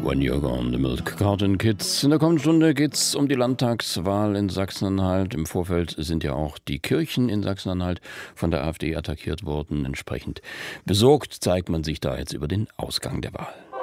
When You're Gone, the Milk Carton Kids. In der kommenden Stunde geht es um die Landtagswahl in Sachsen-Anhalt. Im Vorfeld sind ja auch die Kirchen in Sachsen-Anhalt von der AfD attackiert worden. Entsprechend besorgt zeigt man sich da jetzt über den Ausgang der Wahl.